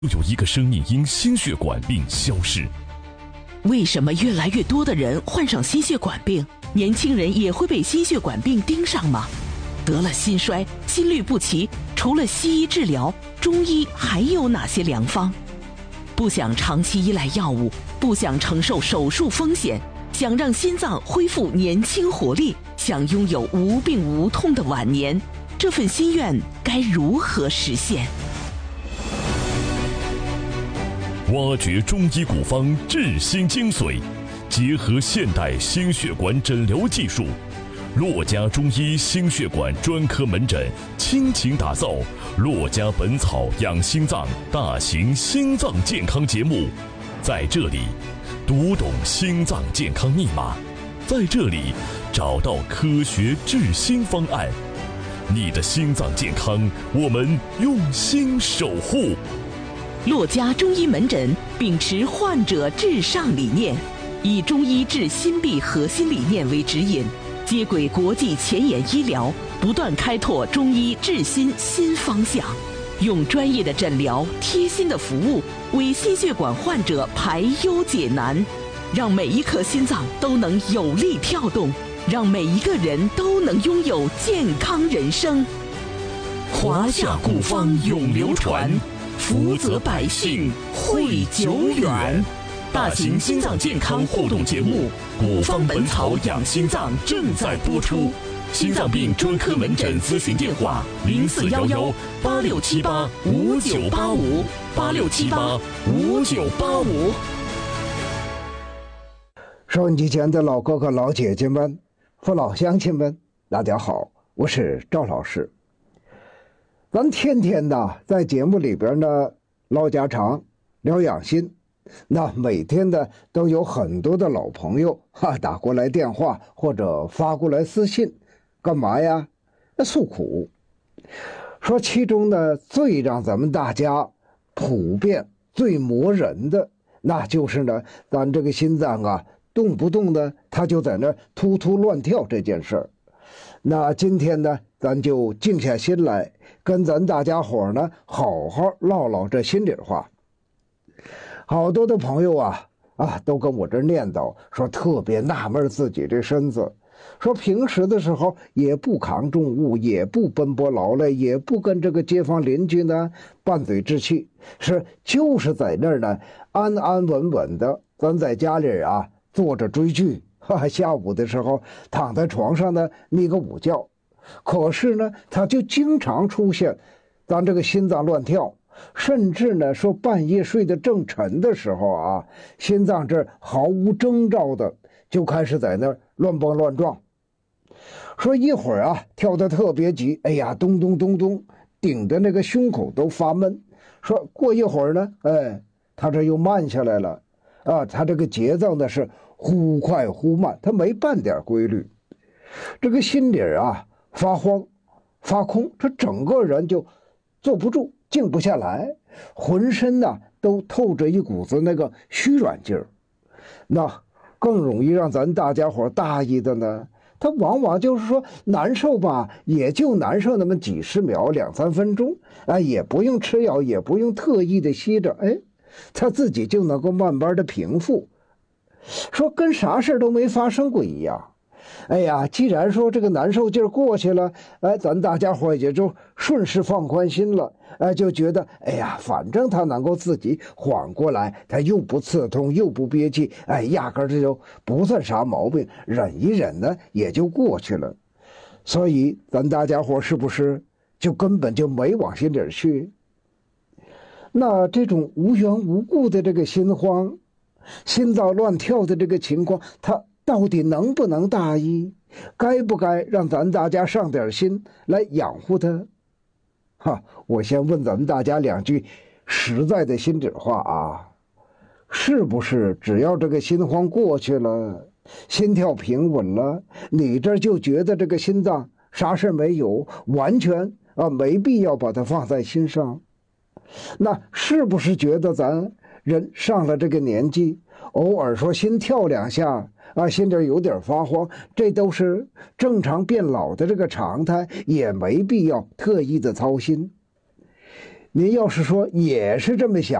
又有一个生命因心血管病消逝。 为什么越来越多的人患上心血管病？年轻人也会被心血管病盯上吗？得了心衰、心律不齐，除了西医治疗，中医还有哪些良方？不想长期依赖药物，不想承受手术风险，想让心脏恢复年轻活力，想拥有无病无痛的晚年，这份心愿该如何实现？ 挖掘中医古方治心精髓，结合现代心血管诊疗技术，洛家中医心血管专科门诊倾情打造洛家本草养心脏大型心脏健康节目。在这里读懂心脏健康密码，在这里找到科学治心方案。你的心脏健康，我们用心守护。 洛家中医门诊秉持患者至上理念，以中医治心病核心理念为指引，接轨国际前沿医疗，不断开拓中医治心新方向，用专业的诊疗、贴心的服务，为心血管患者排忧解难，让每一颗心脏都能有力跳动，让每一个人都能拥有健康人生。华夏古方永流传，福泽百姓惠久远。大型心脏健康互动节目《古方本草养心脏》正在播出。心脏病专科门诊咨询电话：0411-8678-5985，8678-5985。 收音机前的老哥哥、老姐姐们、父老乡亲们，大家好，我是赵老师。咱天天的在节目里边呢唠家常、聊养心，那每天的都有很多的老朋友打过来电话或者发过来私信，干嘛呀？诉苦，说其中呢最让咱们大家普遍最磨人的，那就是呢咱这个心脏啊动不动呢它就在那突突乱跳这件事儿。那今天呢咱就静下心来，跟咱大家伙呢好好唠唠这心里话。好多的朋友都跟我这念叨，说特别纳闷自己这身子，说平时的时候也不扛重物，也不奔波劳累，也不跟这个街坊邻居呢拌嘴置气，就是在那儿呢安安稳稳的，咱在家里坐着追剧，下午的时候躺在床上呢眯个午觉。可是呢他就经常出现咱这个心脏乱跳，甚至呢说半夜睡得正沉的时候心脏这毫无征兆的就开始在那儿乱蹦乱撞。说一会儿跳得特别急，哎呀咚咚咚咚，顶的那个胸口都发闷。说过一会儿呢，他这又慢下来了他这个节奏呢是忽快忽慢，他没半点规律。这个心里发慌发空，这整个人就坐不住，静不下来，浑身都透着一股子那个虚软劲儿。那更容易让咱大家伙大意的呢，他往往就是说难受吧，也就难受那么几十秒、两三分钟，也不用吃药，也不用特意的吸着，他自己就能够慢慢的平复，说跟啥事都没发生过一样。既然说这个难受劲儿过去了，咱大家伙也就顺势放宽心了，就觉得反正他能够自己缓过来，他又不刺痛又不憋气，压根儿这就不算啥毛病，忍一忍呢也就过去了。所以咱大家伙是不是就根本就没往心里去？那这种无缘无故的这个心慌、心脏乱跳的这个情况，它到底能不能大意？该不该让咱大家上点心来养护它？我先问咱们大家两句实在的心里话是不是只要这个心慌过去了，心跳平稳了，你这就觉得这个心脏啥事没有，完全没必要把它放在心上？那是不是觉得咱人上了这个年纪，偶尔说心跳两下心里有点发慌，这都是正常变老的这个常态，也没必要特意的操心？ 您要是说也是这么想